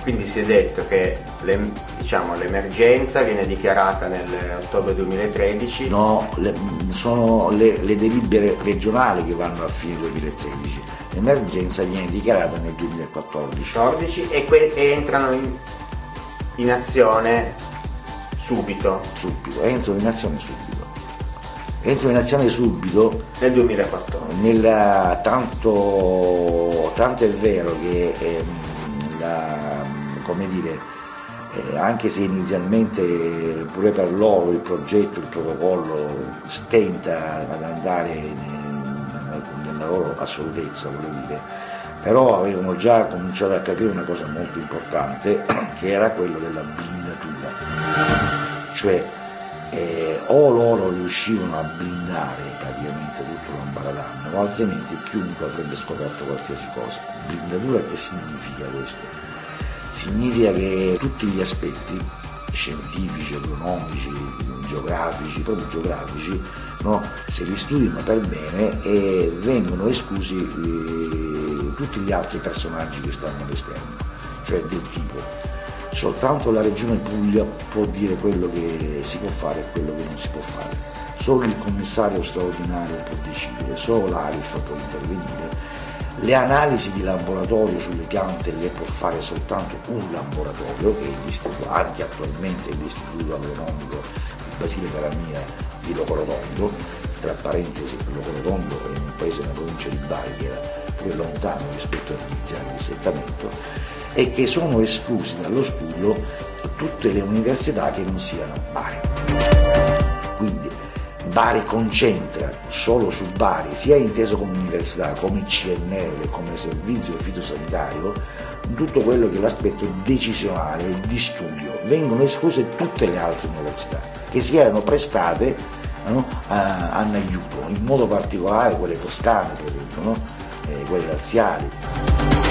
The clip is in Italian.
Quindi si è detto che l'emergenza viene dichiarata nell'ottobre 2013. No, sono le delibere regionali che vanno a fine 2013. L'emergenza viene dichiarata nel 2014. E entrano in azione subito. Entrano in azione subito. Nel 2014. Tanto è vero che anche se inizialmente pure per loro il progetto, il protocollo stenta ad andare nella loro assolutezza, però avevano già cominciato a capire una cosa molto importante, che era quello della blindatura, cioè o loro riuscivano a blindare praticamente tutto l'ambaradanno, o altrimenti chiunque avrebbe scoperto qualsiasi cosa. Blindatura che significa questo? Significa che tutti gli aspetti scientifici, economici, geografici, no? Se li studiano per bene vengono esclusi tutti gli altri personaggi che stanno all'esterno, cioè del tipo soltanto la regione Puglia può dire quello che si può fare e quello che non si può fare, solo il commissario straordinario può decidere, solo l'ARIF può intervenire. Le analisi di laboratorio sulle piante le può fare soltanto un laboratorio, che è l'istituto, anche attualmente l'Istituto Agronomico di Basile Caramia di Locorotondo, tra parentesi Locorotondo è un paese nella provincia di Bari che era pure lontano rispetto agli iniziali di settamento, e che sono esclusi dallo studio tutte le università che non siano Bari. Quindi Bari concentra solo su Bari, sia inteso come università, come CNR, come servizio fitosanitario, tutto quello che è l'aspetto decisionale e di studio. Vengono escluse tutte le altre università che si erano prestate a aiuto, in modo particolare quelle toscane, per esempio, quelle laziali.